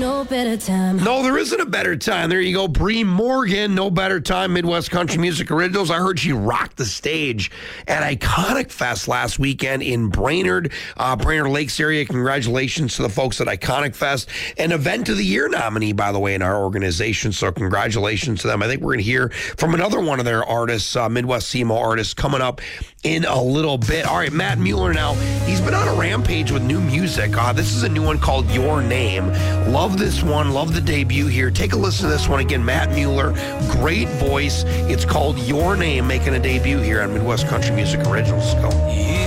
no better time. No, there isn't a better time. There you go. Bree Morgan, No Better Time, Midwest Country Music Originals. I heard she rocked the stage at Iconic Fest last weekend in Brainerd Lakes area. Congratulations to the folks at Iconic Fest. An Event of the Year nominee, by the way, in our organization. So congratulations to them. I think we're going to hear from another one of their artists, Midwest SEMO artists, coming up in a little bit. All right, Matt Mueller now. He's been on a rampage with new music. This is a new one called Your Name. Love this one. Love the debut here. Take a listen to this one again. Matt Mueller, great voice. It's called Your Name, making a debut here on Midwest Country Music Originals. Go.